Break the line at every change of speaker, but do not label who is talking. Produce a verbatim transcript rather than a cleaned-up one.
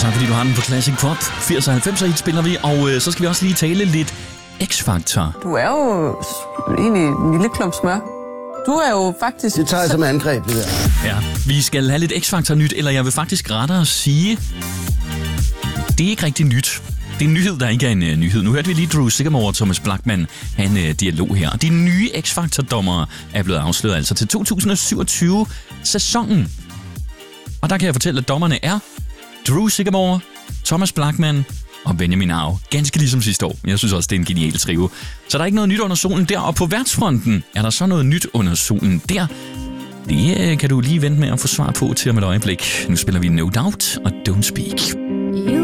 Tak fordi du har den på Classic Pop. firs og halvfems hit spiller vi, og øh, så skal vi også lige tale lidt X-Factor.
Du er jo egentlig en lille klump smør. Du er jo faktisk...
Det tager jeg som angreb, det der.
Ja, vi skal have lidt X-Factor nyt, eller jeg vil faktisk rettere sige, det er ikke rigtig nyt. Det er en nyhed, der ikke er en uh, nyhed. Nu hørte vi lige Drew Sigamore og Thomas Blachman have en uh, dialog her. De nye X-Factor-dommere er blevet afsløret altså til to tusind syvogtyve-sæsonen. Og der kan jeg fortælle, at dommerne er Drew Sigamore, Thomas Blachman og Benjamin Au. Ganske ligesom sidste år. Jeg synes også, det er en genial trio. Så der er ikke noget nyt under solen der, og på værtsfronten er der så noget nyt under solen der. Det uh, kan du lige vente med at få svar på til om et øjeblik. Nu spiller vi No Doubt og Don't Speak.